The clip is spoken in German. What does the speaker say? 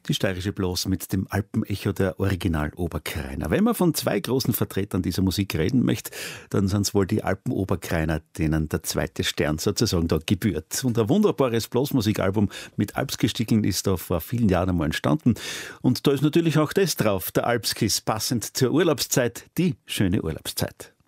Die steirische Blos mit dem Alpenecho der Original-Oberkreiner. Wenn man von zwei großen Vertretern dieser Musik reden möchte, dann sind es wohl die Alpen-Oberkreiner, denen der zweite Stern sozusagen da gebührt. Und ein wunderbares Blasmusikalbum mit Alpsgestickeln ist da vor vielen Jahren einmal entstanden. Und da ist natürlich auch das drauf, der Alpskiss, passend zur Urlaubszeit, die schöne Urlaubszeit.